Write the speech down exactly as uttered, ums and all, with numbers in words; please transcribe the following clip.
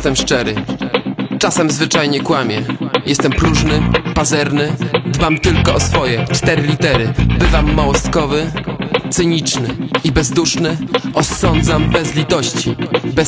jestem szczery, czasem zwyczajnie kłamię. Jestem próżny, pazerny, dbam tylko o swoje cztery litery. Bywam małostkowy, cyniczny i bezduszny. Osądzam bez litości, bez